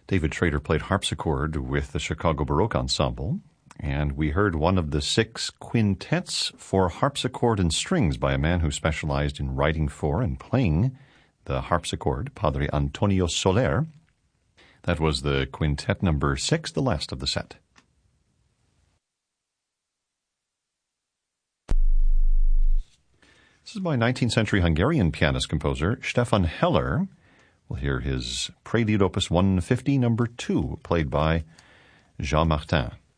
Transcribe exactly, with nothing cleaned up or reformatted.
David Schrader played harpsichord with the Chicago Baroque Ensemble, and we heard one of the six quintets for harpsichord and strings by a man who specialized in writing for and playing the harpsichord, Padre Antonio Soler. That was the quintet number six, the last of the set. This is by nineteenth century Hungarian pianist-composer Stefan Heller. We'll hear his Prelude Opus one fifty, number two, played by Jean Martin.